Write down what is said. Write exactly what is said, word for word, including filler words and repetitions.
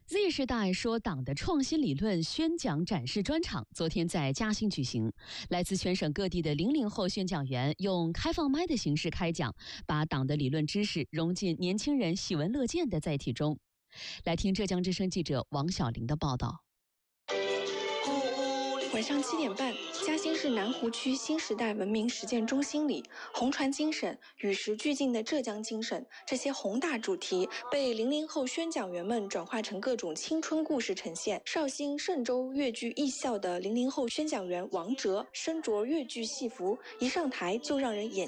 Z 世代说党的创新理论宣讲展示专场昨天在嘉兴举行，来自全省各地的零零后宣讲员用开放麦的形式开讲，把党的理论知识融进年轻人喜闻乐见的载体中。来听浙江之声记者王小玲的报道。 晚上七点半，嘉兴市南湖区新时代文明实践中心里，红船精神、与时俱进的浙江精神，这些宏大主题被零零后宣讲员们转化成各种青春故事呈现。绍兴嵊州粤剧艺校的零零后宣讲员王哲身着粤剧戏服，一上台就让人眼